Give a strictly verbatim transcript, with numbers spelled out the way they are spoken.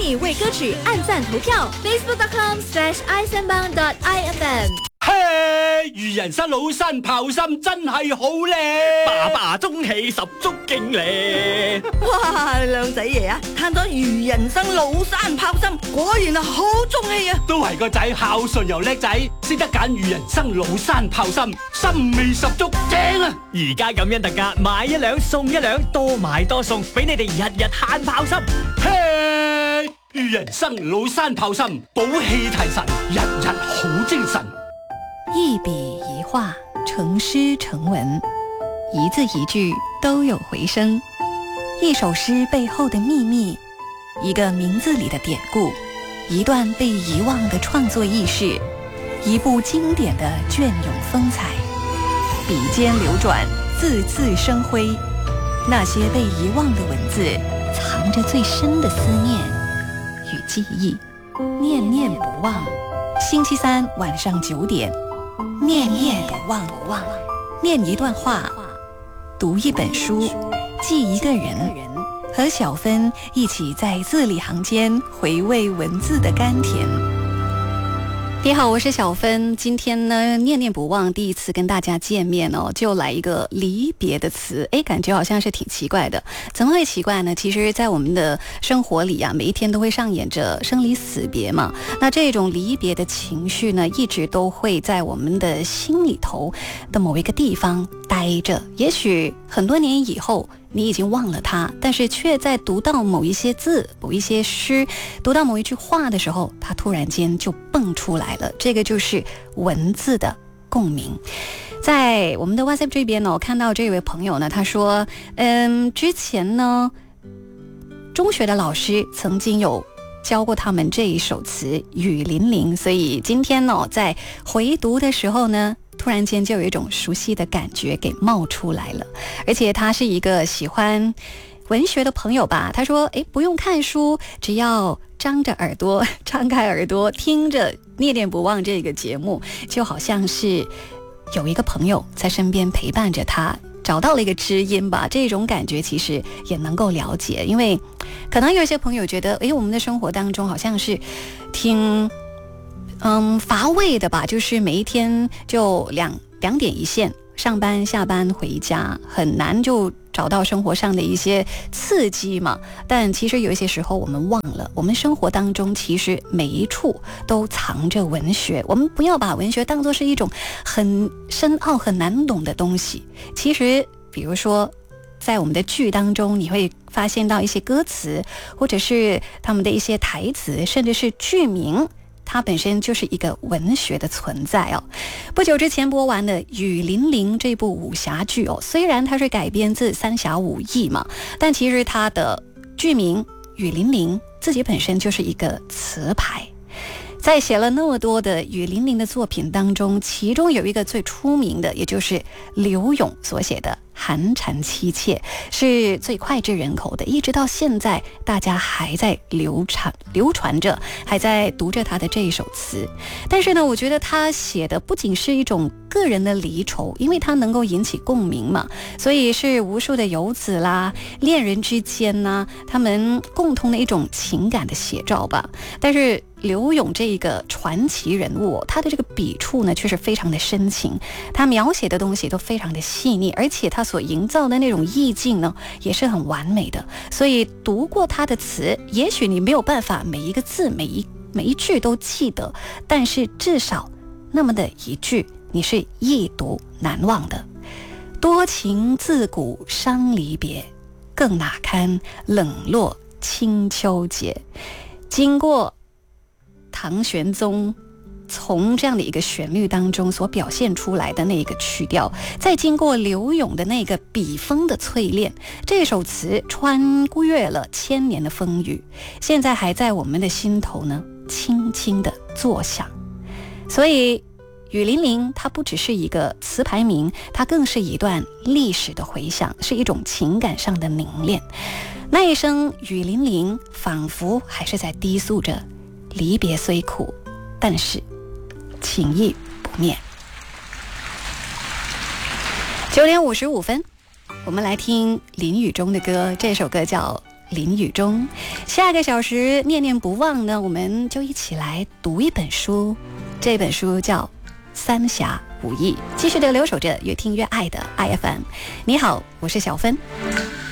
你为歌曲按赞投票 ，facebook dot com slash i 三八 dot i f m。 嘿，漁人生老山炮心真係好靚， 爸爸中氣十足勁咧！ 哇，靚仔爺啊，嘆咗漁人生老山炮心，果然係好中氣啊！ 都係個仔孝順又叻仔，識得揀漁人生老山炮心，心味十足，正啊！ 而家咁樣特價，買一輛送一輛，多買多送，俾你哋日日慳炮心。 嘿，漁人生老山炮心，補氣提神，日日好精神。 一笔一画，成诗成文，一字一句都有回声。一首诗背后的秘密，一个名字里的典故，一段被遗忘的创作轶事，一部经典的隽永风采。笔尖流转，字字生辉。那些被遗忘的文字，藏着最深的思念与记忆，念念不忘。星期三晚上九点。念念不忘，念一段话，读一本书，记一个人，和小芬一起在字里行间回味文字的甘甜。你好，我是小芬。今天呢，念念不忘第一次跟大家见面哦，就来一个离别的词，哎，感觉好像是挺奇怪的。怎么会奇怪呢？其实，在我们的生活里啊，每一天都会上演着生离死别嘛。那这种离别的情绪呢，一直都会在我们的心里头的某一个地方待着。也许很多年以后，你已经忘了它，但是却在读到某一些字、某一些诗，读到某一句话的时候，它突然间就蹦出来了。这个就是文字的共鸣。在我们的 WhatsApp 这边呢，我看到这位朋友呢，他说，嗯，之前呢，中学的老师曾经有教过他们这一首词《雨霖铃》，所以今天呢，在回读的时候呢，突然间就有一种熟悉的感觉给冒出来了。而且他是一个喜欢文学的朋友吧，他说，诶，不用看书，只要张着耳朵，张开耳朵，听着念念不忘这个节目，就好像是有一个朋友在身边陪伴着他，找到了一个知音吧。这种感觉其实也能够了解，因为可能有些朋友觉得，诶，我们的生活当中好像是挺嗯乏味的吧，就是每一天就两两点一线，上班下班回家，很难就找到生活上的一些刺激嘛。但其实有一些时候我们忘了，我们生活当中其实每一处都藏着文学。我们不要把文学当作是一种很深奥很难懂的东西。其实比如说在我们的剧当中，你会发现到一些歌词，或者是他们的一些台词，甚至是剧名，它本身就是一个文学的存在哦。不久之前播完的《雨霖铃》这部武侠剧哦，虽然它是改编自三侠五义嘛，但其实它的剧名《雨霖铃》自己本身就是一个词牌。在写了那么多的雨霖铃的作品当中，其中有一个最出名的，也就是柳永所写的寒蝉凄切，是最脍炙人口的，一直到现在大家还在流传流传着，还在读着他的这一首词。但是呢，我觉得他写的不仅是一种个人的离愁，因为他能够引起共鸣嘛，所以是无数的游子啦、恋人之间呢，他们共同的一种情感的写照吧。但是柳永这一个传奇人物，他的这个笔触呢却是非常的深情，他描写的东西都非常的细腻，而且他所营造的那种意境呢也是很完美的。所以读过他的词，也许你没有办法每一个字每一每一句都记得，但是至少那么的一句你是一读难忘的。多情自古伤离别，更哪堪冷落清秋节。经过唐玄宗从这样的一个旋律当中所表现出来的那个曲调，再经过柳永的那个笔锋的淬炼，这首词穿越了千年的风雨，现在还在我们的心头呢轻轻地作响。所以雨霖铃它不只是一个词牌名，它更是一段历史的回响，是一种情感上的凝练。那一声雨霖铃仿佛还是在低诉着，离别虽苦，但是情意不灭。九点五十五分，我们来听林宇中的歌，这首歌叫《 林雨中。下个小时念念不忘呢，我们就一起来读一本书，这本书叫《三侠五义》。继续的留守着越听越爱的 I F M。你好，我是小芬。